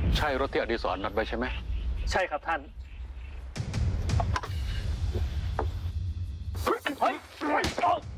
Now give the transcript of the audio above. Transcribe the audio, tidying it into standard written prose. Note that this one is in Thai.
ใช่รถที่อดิศรนัดไว้ใช่ไหมใช่ครับท่านเฮ้ย